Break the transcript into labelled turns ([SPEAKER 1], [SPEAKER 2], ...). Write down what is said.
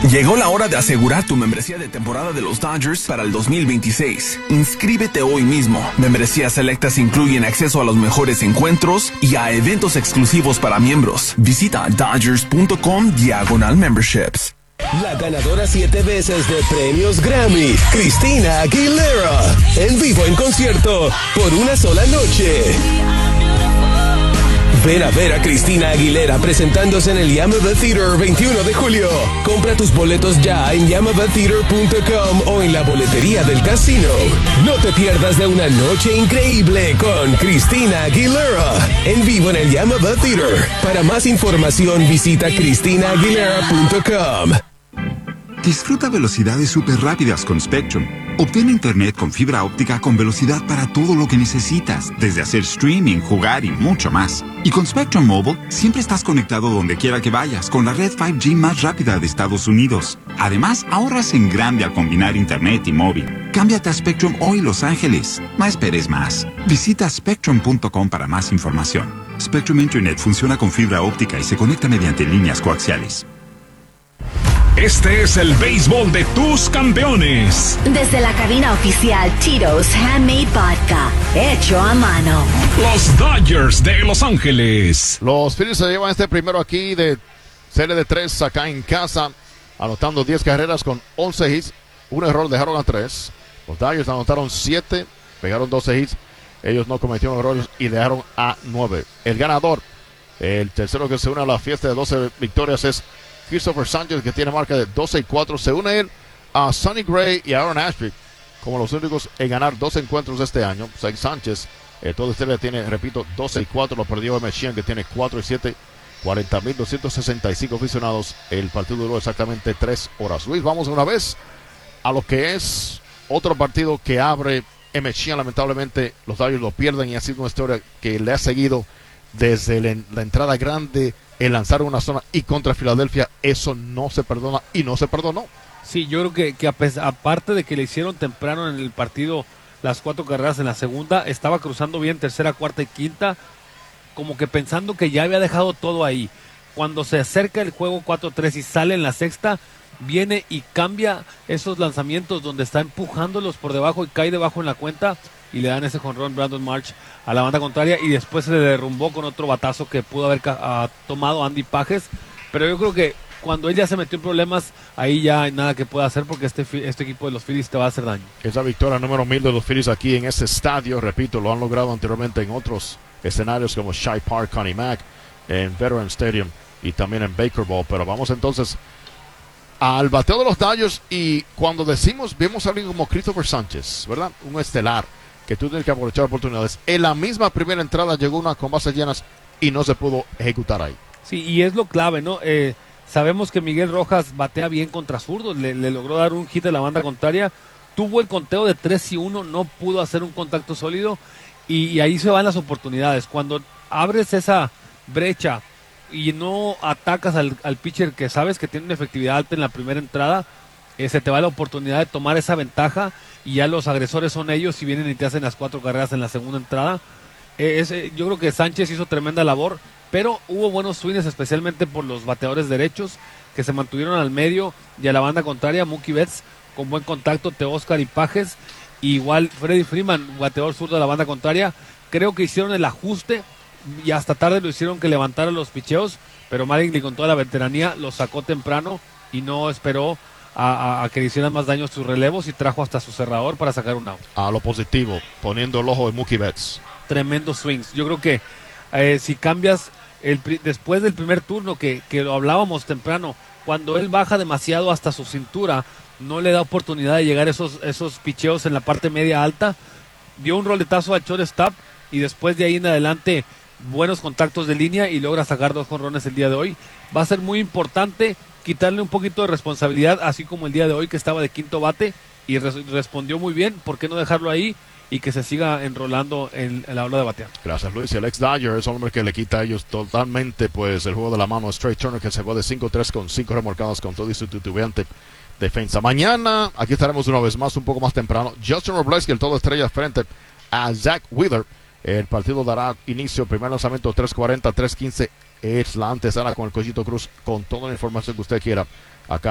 [SPEAKER 1] Llegó la hora de asegurar tu membresía de temporada de los Dodgers para el 2026. Inscríbete hoy mismo. Membresías selectas incluyen acceso a los mejores encuentros y a eventos exclusivos para miembros. Visita Dodgers.com/memberships.
[SPEAKER 2] La ganadora 7 veces de premios Grammy, Christina Aguilera, en vivo en concierto por una sola noche. Ven a ver a Christina Aguilera presentándose en el Yamava Theater 21 de julio. Compra tus boletos ya en yamavatheater.com o en la boletería del casino. No te pierdas de una noche increíble con Christina Aguilera en vivo en el Yamava Theater. Para más información visita christinaaguilera.com.
[SPEAKER 3] Disfruta velocidades súper rápidas con Spectrum. Obtén internet con fibra óptica con velocidad para todo lo que necesitas, desde hacer streaming, jugar y mucho más. Y con Spectrum Mobile, siempre estás conectado donde quiera que vayas con la red 5G más rápida de Estados Unidos. Además, ahorras en grande al combinar internet y móvil. Cámbiate a Spectrum hoy, Los Ángeles. No esperes más. Visita spectrum.com para más información. Spectrum Internet funciona con fibra óptica y se conecta mediante líneas coaxiales.
[SPEAKER 4] Este es el béisbol de tus campeones.
[SPEAKER 5] Desde la cabina oficial Tito's Handmade Vodka, hecho a mano.
[SPEAKER 4] Los Dodgers de Los Ángeles.
[SPEAKER 6] Los Phillies se llevan este primero aquí de serie de 3 acá en casa, anotando 10 carreras con 11 hits. Un error, dejaron a 3. Los Dodgers anotaron 7, pegaron 12 hits. Ellos no cometieron errores y dejaron a 9. El ganador, el tercero que se une a la fiesta de 12 victorias es Christopher Sánchez, que tiene marca de 12-4. Se une él a Sonny Gray y Aaron Ashby como los únicos en ganar 2 encuentros este año. Sánchez, toda estrella tiene, repito, 12-4. Lo perdió Emmett Sheehan, que tiene 4-7. 40,265 aficionados. El partido duró exactamente 3 horas. Luis, vamos una vez a lo que es otro partido que abre Emmett Sheehan. Lamentablemente, los Dodgers lo pierden y ha sido una historia que le ha seguido desde la entrada grande, el lanzar una zona y contra Filadelfia. Eso no se perdona y no se perdonó.
[SPEAKER 7] Sí, yo creo que aparte de que le hicieron temprano en el partido las 4 carreras en la segunda, estaba cruzando bien tercera, cuarta y quinta, como que pensando que ya había dejado todo ahí. Cuando se acerca el juego 4-3 y sale en la sexta, viene y cambia esos lanzamientos donde está empujándolos por debajo y cae debajo en la cuenta y le dan ese jonrón Brandon March a la banda contraria, y después se le derrumbó con otro batazo que pudo haber tomado Andy Pages. Pero yo creo que cuando él ya se metió en problemas, ahí ya hay nada que pueda hacer, porque este equipo de los Phillies te va a hacer daño.
[SPEAKER 6] Esa victoria número 1000 de los Phillies aquí en este estadio, repito, lo han logrado anteriormente en otros escenarios como Shai Park, Connie Mack, en Veterans Stadium y también en Baker Ball. Pero vamos entonces al bateo de los Dodgers, y cuando decimos, vemos a alguien como Christopher Sánchez, ¿verdad? Un estelar que tú tienes que aprovechar oportunidades. En la misma primera entrada llegó una con bases llenas y no se pudo ejecutar ahí.
[SPEAKER 7] Sí, y es lo clave, ¿no? Sabemos que Miguel Rojas batea bien contra zurdos, le logró dar un hit de la banda contraria, tuvo el conteo de 3-1, no pudo hacer un contacto sólido, y ahí se van las oportunidades. Cuando abres esa brecha y no atacas al pitcher que sabes que tiene una efectividad alta en la primera entrada, se te va la oportunidad de tomar esa ventaja, y ya los agresores son ellos y vienen y te hacen las 4 carreras en la segunda entrada. Yo creo que Sánchez hizo tremenda labor, pero hubo buenos swings, especialmente por los bateadores derechos que se mantuvieron al medio y a la banda contraria. Mookie Betts con buen contacto, Teóscar y Pages, y igual Freddie Freeman, bateador zurdo de la banda contraria. Creo que hicieron el ajuste y hasta tarde lo hicieron que levantara los picheos, pero Mattingly con toda la veteranía lo sacó temprano y no esperó a que le hicieran más daño sus relevos, y trajo hasta su cerrador para sacar un out.
[SPEAKER 6] A lo positivo, poniendo el ojo de Mookie Betts.
[SPEAKER 7] Tremendos swings. Yo creo que si cambias después del primer turno, que lo hablábamos temprano, cuando él baja demasiado hasta su cintura, no le da oportunidad de llegar esos picheos en la parte media alta. Dio un roletazo al shortstop y después de ahí en adelante buenos contactos de línea y logra sacar 2 jonrones el día de hoy. Va a ser muy importante quitarle un poquito de responsabilidad, así como el día de hoy que estaba de quinto bate y respondió muy bien. ¿Por qué no dejarlo ahí y que se siga enrolando en la hora de batear?
[SPEAKER 6] Gracias, Luis. Y el ex Dodger es el hombre que le quita a ellos totalmente pues el juego de la mano a Trey Turner, que se fue de 5-3 con 5 remolcadas con todo y su titubeante defensa. Mañana aquí estaremos una vez más, un poco más temprano. Justin Robles, que el todo estrella frente a Zach Wheeler. El partido dará inicio, primer lanzamiento 3:40, 3:15. Es la antesala con el Collito Cruz, con toda la información que usted quiera acá